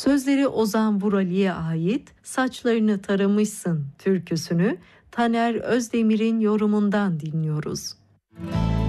Sözleri Ozan Vurali'ye ait Saçlarını Taramışsın türküsünü Taner Özdemir'in yorumundan dinliyoruz.